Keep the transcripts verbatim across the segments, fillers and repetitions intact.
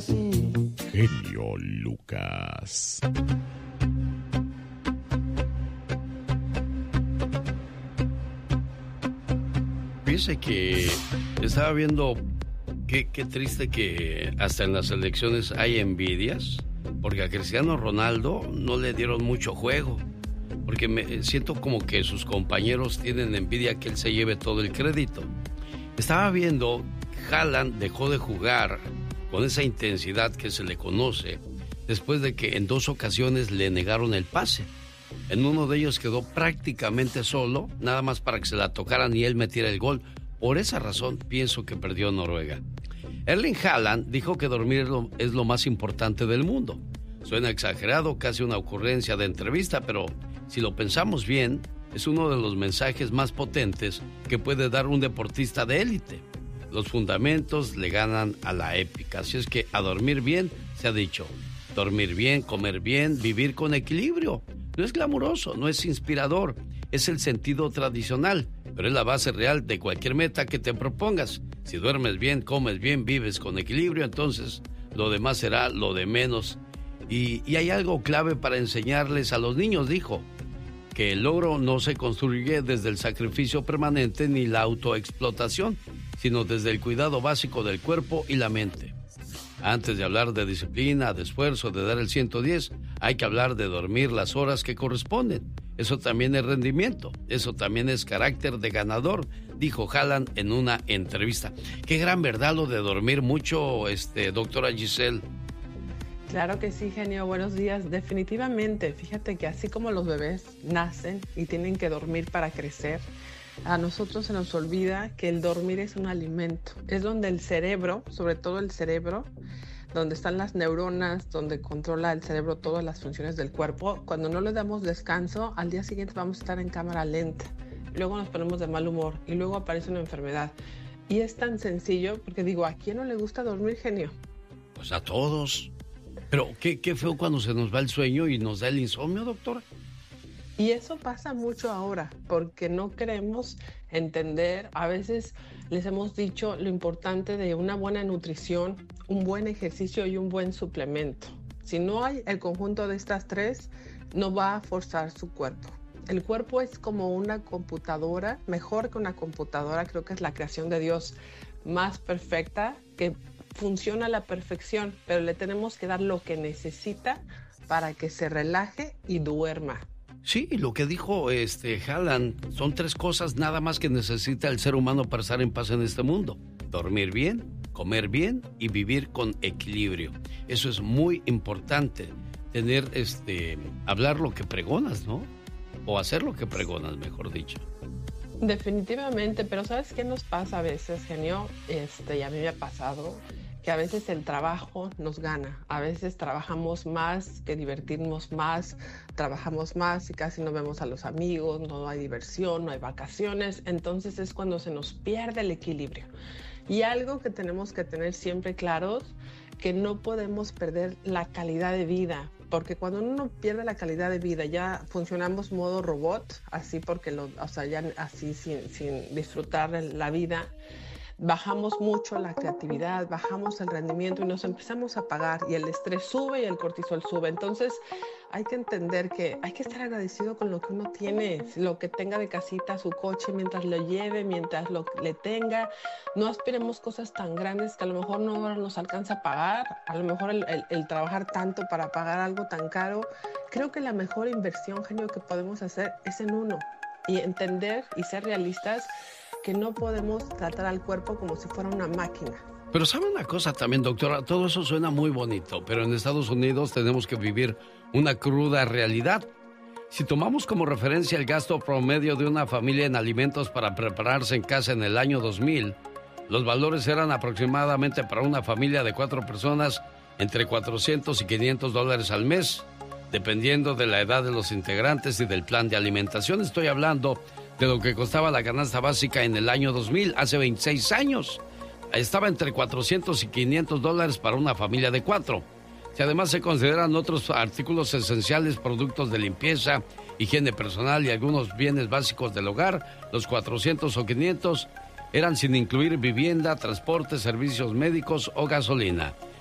Genio Lucas. Fíjese que estaba viendo qué, qué triste que hasta en las elecciones hay envidias, porque a Cristiano Ronaldo no le dieron mucho juego, porque me siento como que sus compañeros tienen envidia que él se lleve todo el crédito. Estaba viendo, Haaland dejó de jugar con esa intensidad que se le conoce después de que en dos ocasiones le negaron el pase. En uno de ellos quedó prácticamente solo, nada más para que se la tocaran y él metiera el gol. Por esa razón pienso que perdió Noruega. Erling Haaland dijo que dormir es lo más importante del mundo. Suena exagerado, casi una ocurrencia de entrevista, pero si lo pensamos bien, es uno de los mensajes más potentes que puede dar un deportista de élite. Los fundamentos le ganan a la épica, así es que a dormir bien, se ha dicho. Dormir bien, comer bien, vivir con equilibrio. No es glamuroso, no es inspirador, es el sentido tradicional, pero es la base real de cualquier meta que te propongas. Si duermes bien, comes bien, vives con equilibrio, entonces lo demás será lo de menos. Y, y hay algo clave para enseñarles a los niños, dijo, que el logro no se construye desde el sacrificio permanente ni la autoexplotación, sino desde el cuidado básico del cuerpo y la mente. Antes de hablar de disciplina, de esfuerzo, de dar el ciento diez, hay que hablar de dormir las horas que corresponden. Eso también es rendimiento, eso también es carácter de ganador, dijo Haaland en una entrevista. Qué gran verdad lo de dormir mucho, este, doctora Giselle. Claro que sí, genio. Buenos días. Definitivamente, fíjate que así como los bebés nacen y tienen que dormir para crecer, a nosotros se nos olvida que el dormir es un alimento. Es donde el cerebro, sobre todo el cerebro, donde están las neuronas, donde controla el cerebro todas las funciones del cuerpo. Cuando no le damos descanso, al día siguiente vamos a estar en cámara lenta. Luego nos ponemos de mal humor y luego aparece una enfermedad. Y es tan sencillo, porque digo, ¿a quién no le gusta dormir, genio? Pues a todos. Pero qué, qué feo cuando se nos va el sueño y nos da el insomnio, doctora. Y eso pasa mucho ahora, porque no queremos entender. A veces les hemos dicho lo importante de una buena nutrición, un buen ejercicio y un buen suplemento. Si no hay el conjunto de estas tres, no va a forzar su cuerpo. El cuerpo es como una computadora, mejor que una computadora, creo que es la creación de Dios más perfecta, que funciona a la perfección, pero le tenemos que dar lo que necesita para que se relaje y duerma. Sí, lo que dijo este Haaland son tres cosas nada más que necesita el ser humano para estar en paz en este mundo: dormir bien, comer bien y vivir con equilibrio. Eso es muy importante, tener este hablar lo que pregonas, ¿no? O hacer lo que pregonas, mejor dicho. Definitivamente, pero ¿sabes qué nos pasa a veces, genio? Este, y a mí me ha pasado que a veces el trabajo nos gana. A veces trabajamos más que divertirnos más, trabajamos más y casi no vemos a los amigos, no hay diversión, no hay vacaciones. Entonces es cuando se nos pierde el equilibrio. Y algo que tenemos que tener siempre claros, que no podemos perder la calidad de vida. Porque cuando uno pierde la calidad de vida, ya funcionamos modo robot, así porque lo, o sea, ya así sin, sin disfrutar de la vida. Bajamos mucho la creatividad, bajamos el rendimiento y nos empezamos a apagar y el estrés sube y el cortisol sube. Entonces hay que entender que hay que estar agradecido con lo que uno tiene, lo que tenga de casita, su coche, mientras lo lleve, mientras lo le tenga. No aspiremos cosas tan grandes que a lo mejor no nos alcanza a pagar, a lo mejor el, el, el trabajar tanto para pagar algo tan caro. Creo que la mejor inversión, genio, que podemos hacer es en uno y entender y ser realistas que no podemos tratar al cuerpo como si fuera una máquina. Pero ¿sabe una cosa también, doctora? Todo eso suena muy bonito, pero en Estados Unidos tenemos que vivir una cruda realidad. Si tomamos como referencia el gasto promedio de una familia en alimentos para prepararse en casa en el año dos mil, los valores eran aproximadamente para una familia de cuatro personas entre cuatrocientos y quinientos dólares al mes, dependiendo de la edad de los integrantes y del plan de alimentación. Estoy hablando de lo que costaba la canasta básica en el año dos mil, hace veintiséis años. Estaba entre cuatrocientos y quinientos dólares para una familia de cuatro. Si además se consideran otros artículos esenciales, productos de limpieza, higiene personal y algunos bienes básicos del hogar, los cuatrocientos o quinientos eran sin incluir vivienda, transporte, servicios médicos o gasolina.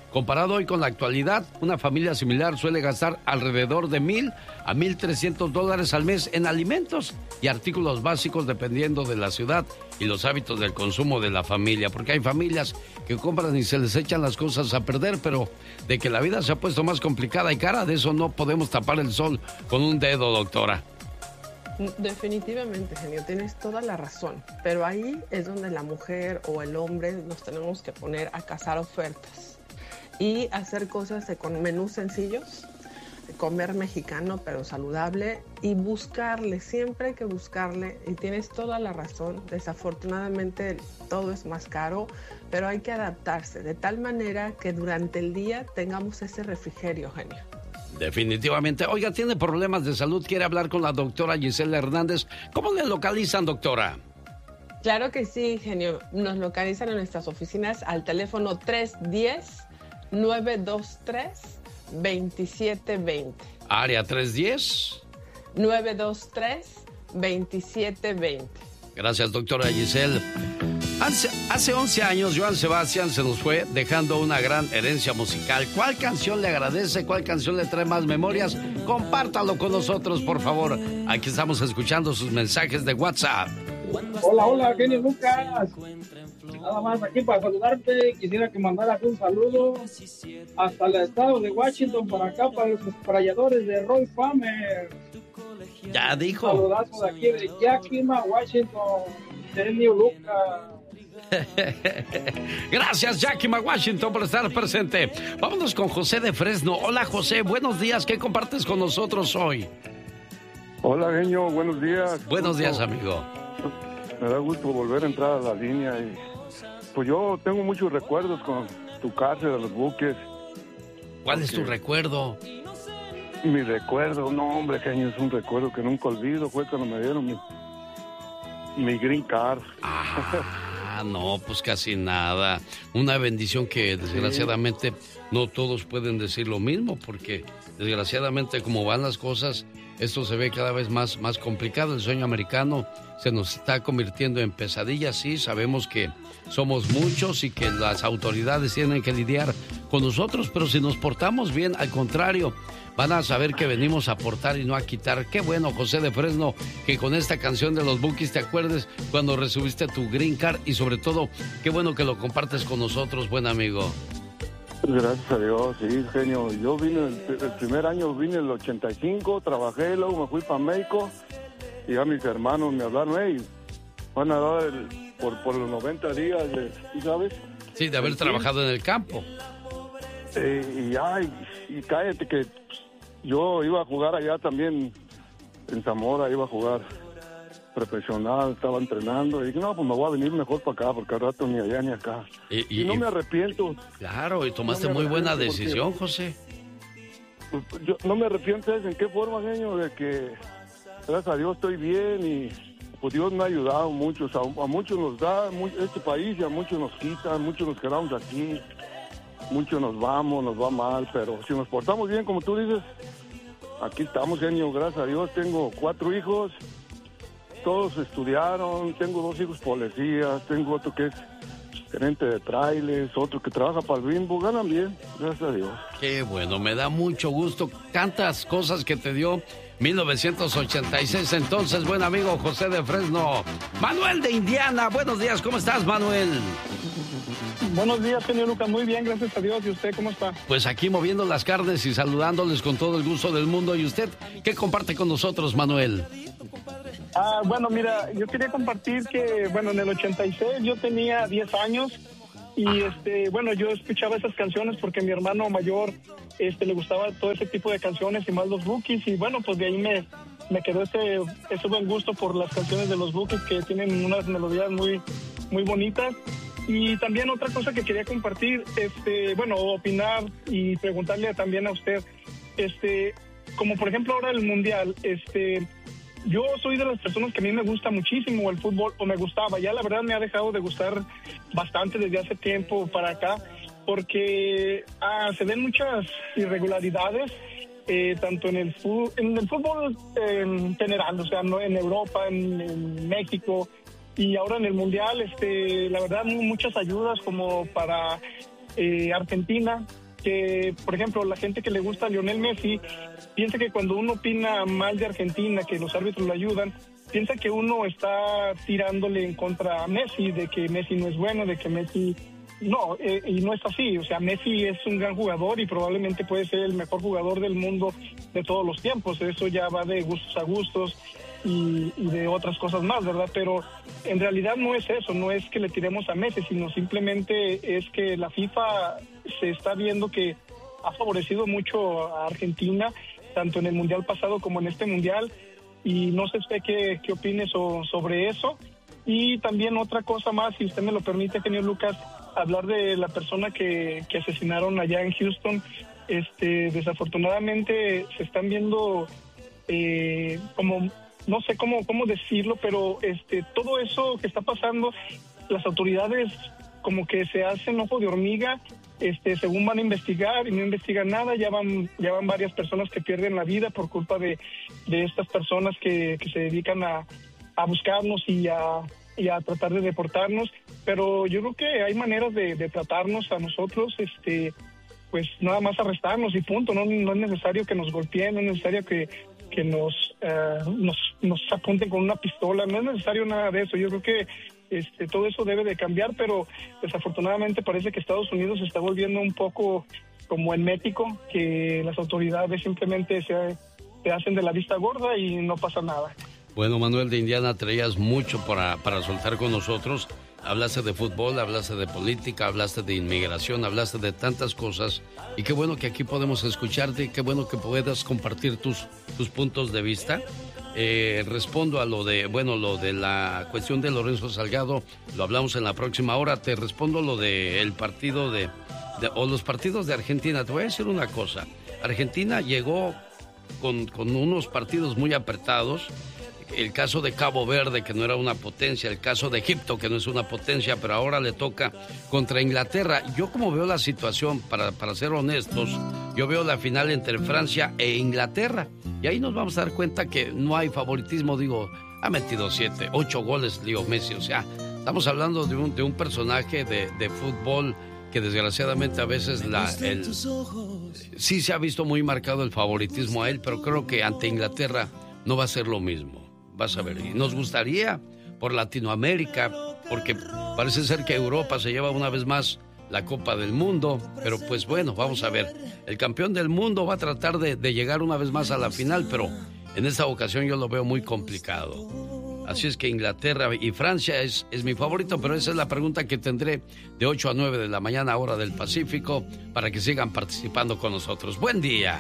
Comparado hoy con la actualidad, una familia similar suele gastar alrededor de mil a mil trescientos dólares al mes en alimentos y artículos básicos dependiendo de la ciudad y los hábitos del consumo de la familia. Porque hay familias que compran y se les echan las cosas a perder, pero de que la vida se ha puesto más complicada y cara, de eso no podemos tapar el sol con un dedo, doctora. Definitivamente, genio, tienes toda la razón, pero ahí es donde la mujer o el hombre nos tenemos que poner a cazar ofertas y hacer cosas de, con menús sencillos, comer mexicano pero saludable y buscarle, siempre hay que buscarle, y tienes toda la razón, desafortunadamente todo es más caro, pero hay que adaptarse de tal manera que durante el día tengamos ese refrigerio, genio. Definitivamente. Oiga, tiene problemas de salud, quiere hablar con la doctora Gisela Hernández. ¿Cómo le localizan, doctora? Claro que sí, genio. Nos localizan en nuestras oficinas al teléfono tres uno cero, nueve dos tres, dos siete dos cero. Área tres uno cero. nueve dos tres, dos siete dos cero. Gracias, doctora Giselle. Hace, hace once años, Joan Sebastián se nos fue dejando una gran herencia musical. ¿Cuál canción le agradece? ¿Cuál canción le trae más memorias? Compártalo con nosotros, por favor. Aquí estamos escuchando sus mensajes de WhatsApp. Hola, hola, genio Lucas. Nada más aquí para saludarte. Quisiera que mandaras un saludo hasta el estado de Washington, para acá, para los esprayadores de Roy Farmer. Ya dijo. Un saludazo de aquí de Yakima, Washington. Genio Lucas. Gracias, Yakima, Washington, por estar presente. Vámonos con José de Fresno. Hola, José, buenos días. ¿Qué compartes con nosotros hoy? Hola, genio, buenos días. Buenos días, amigo. Me da gusto volver a entrar a la línea. Y pues yo tengo muchos recuerdos con tu cárcel de los Buques. ¿Cuál es tu recuerdo? Mi recuerdo, no, hombre, genio, es un recuerdo que nunca olvido. Fue cuando me dieron mi, mi green card. Ah, no, pues casi nada. Una bendición que desgraciadamente no todos pueden decir lo mismo, porque desgraciadamente como van las cosas, esto se ve cada vez más, más complicado. El sueño americano se nos está convirtiendo en pesadilla. Sí, sabemos que somos muchos y que las autoridades tienen que lidiar con nosotros, pero si nos portamos bien, al contrario, van a saber que venimos a aportar y no a quitar. Qué bueno, José de Fresno, que con esta canción de los Bukis te acuerdes cuando recibiste tu green card, y sobre todo, qué bueno que lo compartes con nosotros, buen amigo. Gracias a Dios, sí, genio. Yo vine, el, el primer año vine en el ochenta y cinco, trabajé, luego me fui para México, y ya mis hermanos me hablaron, hey, van a dar el, por, por los noventa días, de, ¿sabes? Sí, de haber trabajado en el campo. Eh, y ya, y, y cállate que yo iba a jugar allá también, en Zamora, iba a jugar profesional, estaba entrenando, y dije, no, pues me voy a venir mejor para acá, porque al rato ni allá ni acá. Y, y, y no me arrepiento. Claro, y tomaste no muy buena decisión, José. Pues, yo no me arrepiento, ¿en qué forma, genio? De que, gracias a Dios, estoy bien, y pues Dios me ha ayudado mucho. O sea, a muchos nos da este país, y a muchos nos quitan, muchos nos quedamos aquí, muchos nos vamos, nos va mal, pero si nos portamos bien, como tú dices, aquí estamos, genio, gracias a Dios. Tengo cuatro hijos, todos estudiaron, tengo dos hijos policías, tengo otro que es gerente de trailers, otro que trabaja para el Bimbo, ganan bien, gracias a Dios. Qué bueno, me da mucho gusto, tantas cosas que te dio mil novecientos ochenta y seis, entonces, buen amigo José de Fresno. Manuel de Indiana, buenos días, ¿cómo estás, Manuel? Buenos días, señor Lucas, muy bien, gracias a Dios. ¿Y usted cómo está? Pues aquí moviendo las carnes y saludándoles con todo el gusto del mundo. ¿Y usted qué comparte con nosotros, Manuel? Ah, bueno, mira, yo quería compartir que, bueno, en el ochenta y seis yo tenía diez años y, este, bueno, yo escuchaba esas canciones porque a mi hermano mayor, este, le gustaba todo ese tipo de canciones y más los Bukis, y bueno, pues de ahí me, me quedó ese, ese buen gusto por las canciones de los Bukis, que tienen unas melodías muy, muy bonitas. Y también otra cosa que quería compartir, este, bueno, opinar y preguntarle también a usted, este, como por ejemplo ahora el Mundial, este, yo soy de las personas que a mí me gusta muchísimo el fútbol, o me gustaba, ya la verdad me ha dejado de gustar bastante desde hace tiempo para acá, porque ah, se ven muchas irregularidades, eh, tanto en el fútbol, en el fútbol eh, en general, o sea, no en Europa, en, en México, y ahora en el Mundial, este, la verdad, muchas ayudas como para eh, Argentina, que por ejemplo la gente que le gusta a Lionel Messi piensa que cuando uno opina mal de Argentina, que los árbitros lo ayudan, piensa que uno está tirándole en contra a Messi, de que Messi no es bueno, de que Messi... No, eh, y no es así. O sea, Messi es un gran jugador y probablemente puede ser el mejor jugador del mundo de todos los tiempos. Eso ya va de gustos a gustos y, y de otras cosas más, ¿verdad? Pero en realidad no es eso, no es que le tiremos a Messi, sino simplemente es que la FIFA se está viendo que ha favorecido mucho a Argentina, tanto en el Mundial pasado como en este Mundial, y no sé usted qué, qué opine so, sobre eso. Y también otra cosa más, si usted me lo permite, señor Lucas, hablar de la persona que, que asesinaron allá en Houston. Este, desafortunadamente se están viendo eh, como, no sé cómo, cómo decirlo, pero este, todo eso que está pasando, las autoridades como que se hacen ojo de hormiga, este, según van a investigar y no investigan nada. Ya van, ya van varias personas que pierden la vida por culpa de, de estas personas que, que se dedican a, a buscarnos y a, y a tratar de deportarnos. Pero yo creo que hay maneras de, de tratarnos a nosotros, este, pues nada más arrestarnos y punto. No, no es necesario que nos golpeen, no es necesario que, que nos, uh, nos, nos apunten con una pistola, no es necesario nada de eso. Yo creo que este, todo eso debe de cambiar, pero desafortunadamente parece que Estados Unidos se está volviendo un poco como en México, que las autoridades simplemente se, se hacen de la vista gorda y no pasa nada. Bueno, Manuel de Indiana, traías mucho para, para soltar con nosotros. Hablaste de fútbol, hablaste de política, hablaste de inmigración, hablaste de tantas cosas. Y qué bueno que aquí podemos escucharte y qué bueno que puedas compartir tus, tus puntos de vista. Eh, respondo a lo de, bueno, lo de la cuestión de Lorenzo Salgado, lo hablamos en la próxima hora. Te respondo lo de el partido de, de o los partidos de Argentina. Te voy a decir una cosa. Argentina llegó con, con unos partidos muy apretados. El caso de Cabo Verde, que no era una potencia, el caso de Egipto, que no es una potencia, pero ahora le toca contra Inglaterra. Yo como veo la situación, para, para ser honestos, yo veo la final entre Francia e Inglaterra. Y ahí nos vamos a dar cuenta que no hay favoritismo. Digo, ha metido siete, ocho goles, Leo Messi. O sea, estamos hablando de un, de un personaje de, de fútbol que desgraciadamente a veces la, el, sí se ha visto muy marcado el favoritismo a él, pero creo que ante Inglaterra no va a ser lo mismo. Vas a ver, y nos gustaría por Latinoamérica, porque parece ser que Europa se lleva una vez más la Copa del Mundo, pero pues bueno, vamos a ver. El campeón del mundo va a tratar de, de llegar una vez más a la final, pero en esta ocasión yo lo veo muy complicado. Así es que Inglaterra y Francia es, es mi favorito, pero esa es la pregunta que tendré de ocho a nueve de la mañana, hora del Pacífico, para que sigan participando con nosotros. ¡Buen día!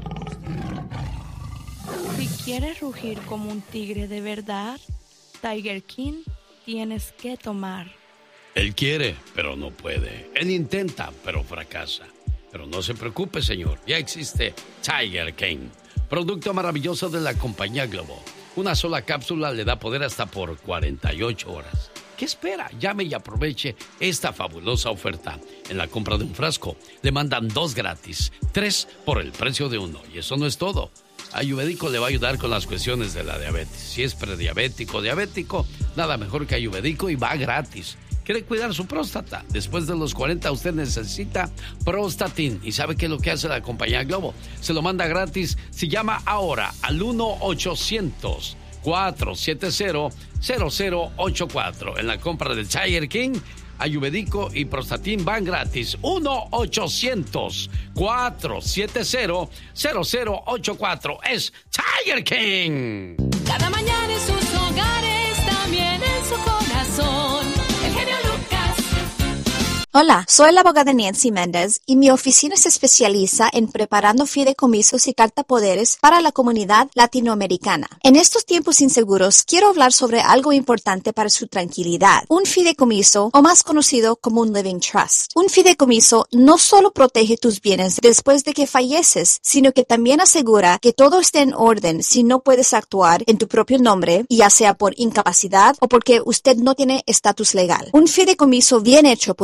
Si quieres rugir como un tigre de verdad, Tiger King tienes que tomar. Él quiere, pero no puede. Él intenta, pero fracasa. Pero no se preocupe, señor. Ya existe Tiger King, producto maravilloso de la compañía Globo. Una sola cápsula le da poder hasta por cuarenta y ocho horas. ¿Qué espera? Llame y aproveche esta fabulosa oferta. En la compra de un frasco, le mandan dos gratis, tres por el precio de uno. Y eso no es todo. Ayurvédico le va a ayudar con las cuestiones de la diabetes. Si es prediabético o diabético, nada mejor que Ayurvédico y va gratis. ¿Quiere cuidar su próstata? Después de los cuarenta usted necesita Prostatin. ¿Y sabe qué es lo que hace la compañía Globo? Se lo manda gratis si llama ahora al uno ochocientos, cuatrocientos setenta, cero cero ocho cuatro. En la compra de Tiger King, Ayurvédico y Prostatin van gratis. uno ochocientos, cuatrocientos setenta, cero cero ocho cuatro. Es Tiger King. Cada mañana en sus hogares, también en su corazón. El genio Lucas. Hola, soy la abogada Nancy Méndez y mi oficina se especializa en preparando fideicomisos y cartapoderes para la comunidad latinoamericana. En estos tiempos inseguros, quiero hablar sobre algo importante para su tranquilidad. Un fideicomiso, o más conocido como un living trust. Un fideicomiso no solo protege tus bienes después de que falleces, sino que también asegura que todo esté en orden si no puedes actuar en tu propio nombre, ya sea por incapacidad o porque usted no tiene estatus legal. Un fideicomiso bien hecho por un abogado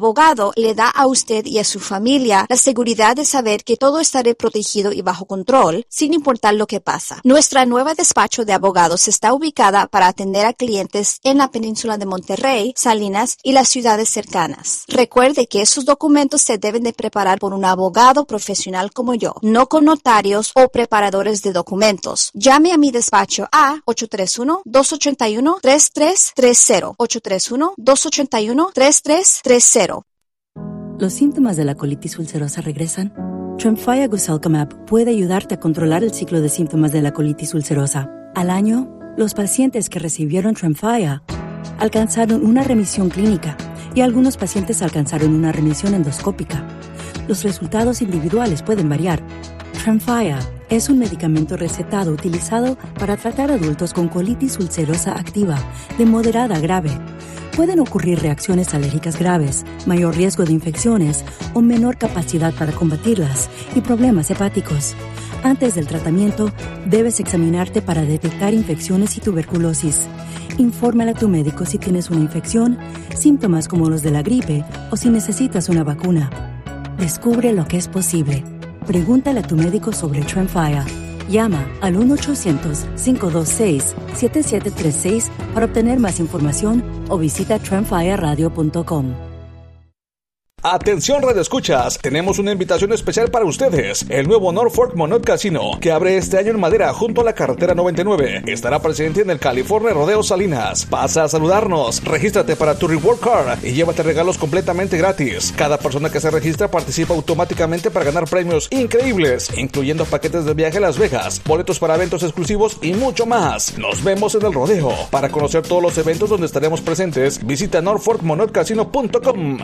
abogado le da a usted y a su familia la seguridad de saber que todo estará protegido y bajo control, sin importar lo que pasa. Nuestra nueva despacho de abogados está ubicada para atender a clientes en la península de Monterrey, Salinas y las ciudades cercanas. Recuerde que esos documentos se deben de preparar por un abogado profesional como yo, no con notarios o preparadores de documentos. Llame a mi despacho a ocho tres uno, dos ocho uno, tres tres tres cero, ocho tres uno, dos ocho uno, tres tres tres cero. ¿Los síntomas de la colitis ulcerosa regresan? Tremfya Guselkumab puede ayudarte a controlar el ciclo de síntomas de la colitis ulcerosa. Al año, los pacientes que recibieron Tremfya alcanzaron una remisión clínica y algunos pacientes alcanzaron una remisión endoscópica. Los resultados individuales pueden variar. Tremfya es un medicamento recetado utilizado para tratar adultos con colitis ulcerosa activa de moderada a grave. Pueden ocurrir reacciones alérgicas graves, mayor riesgo de infecciones o menor capacidad para combatirlas y problemas hepáticos. Antes del tratamiento, debes examinarte para detectar infecciones y tuberculosis. Infórmale a tu médico si tienes una infección, síntomas como los de la gripe o si necesitas una vacuna. Descubre lo que es posible. Pregúntale a tu médico sobre Tremfya. Llama al uno ochocientos, cinco dos seis, siete siete tres seis para obtener más información o visita tremfya radio punto com. Atención Radio Escuchas, tenemos una invitación especial para ustedes. El nuevo Norfolk Monot Casino, que abre este año en Madera junto a la carretera noventa y nueve, estará presente en el California Rodeo Salinas. Pasa a saludarnos, regístrate para tu Reward Card y llévate regalos completamente gratis. Cada persona que se registra participa automáticamente para ganar premios increíbles, incluyendo paquetes de viaje a Las Vegas, boletos para eventos exclusivos y mucho más. Nos vemos en el rodeo. Para conocer todos los eventos donde estaremos presentes, visita norfolk monot casino punto com.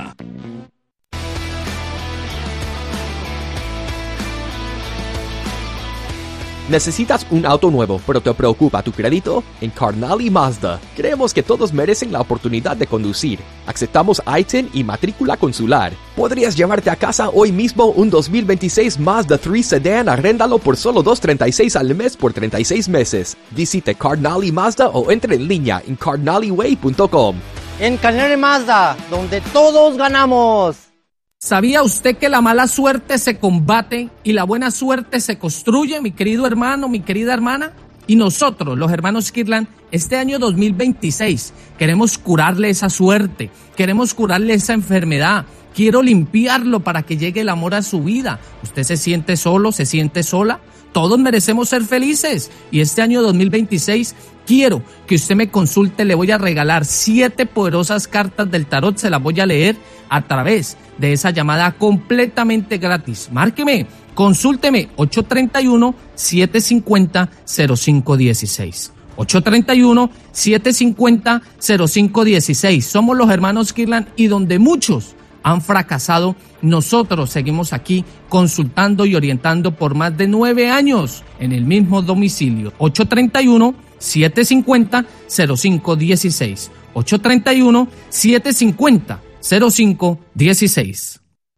¿Necesitas un auto nuevo, pero te preocupa tu crédito? En Carnally Mazda, creemos que todos merecen la oportunidad de conducir. Aceptamos I T I N y matrícula consular. Podrías llevarte a casa hoy mismo un dos mil veintiséis Mazda tres Sedan, arréndalo por solo dos treinta y seis al mes por treinta y seis meses. Visite Carnally Mazda o entre en línea en carnally way punto com. En Carnally Mazda, donde todos ganamos. ¿Sabía usted que la mala suerte se combate y la buena suerte se construye, mi querido hermano, mi querida hermana? Y nosotros, los hermanos Kirtland, este año dos mil veintiséis, queremos curarle esa suerte, queremos curarle esa enfermedad. Quiero limpiarlo para que llegue el amor a su vida. ¿Usted se siente solo, se siente sola? Todos merecemos ser felices. Y este año dos mil veintiséis quiero que usted me consulte. Le voy a regalar siete poderosas cartas del tarot. Se las voy a leer a través de esa llamada completamente gratis. Márqueme, consúlteme ocho tres uno, siete cinco cero, cero cinco uno seis. ocho tres uno, siete cinco cero, cero cinco uno seis. Somos los hermanos Kirtland y donde muchos han fracasado, nosotros seguimos aquí consultando y orientando por más de nueve años en el mismo domicilio. ocho tres uno, siete cinco cero, cero cinco uno seis. ocho tres uno, siete cinco cero, cero cinco uno seis.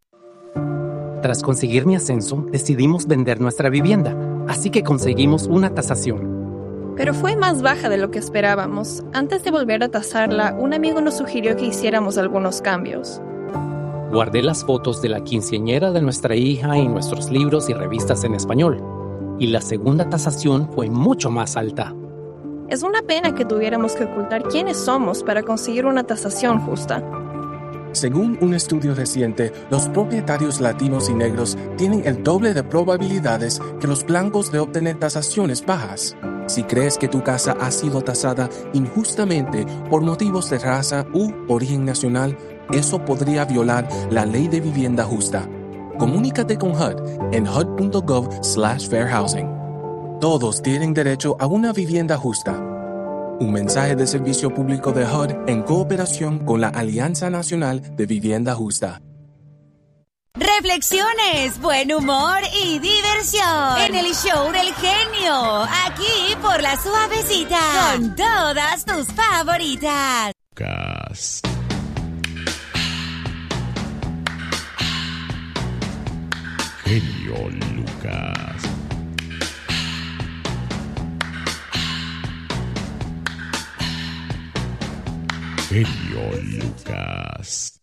Tras conseguir mi ascenso, decidimos vender nuestra vivienda, así que conseguimos una tasación. Pero fue más baja de lo que esperábamos. Antes de volver a tasarla, un amigo nos sugirió que hiciéramos algunos cambios. Guardé las fotos de la quinceañera de nuestra hija y nuestros libros y revistas en español. Y la segunda tasación fue mucho más alta. Es una pena que tuviéramos que ocultar quiénes somos para conseguir una tasación justa. Según un estudio reciente, los propietarios latinos y negros tienen el doble de probabilidades que los blancos de obtener tasaciones bajas. Si crees que tu casa ha sido tasada injustamente por motivos de raza u origen nacional, eso podría violar la ley de vivienda justa. Comunícate con H U D en H U D punto gov slash fair housing. Todos tienen derecho a una vivienda justa. Un mensaje de servicio público de H U D en cooperación con la Alianza Nacional de Vivienda Justa. Reflexiones, buen humor y diversión en el show del genio, aquí por La Suavecita, con todas tus favoritas. Lucas. Genio Lucas. Genio Lucas.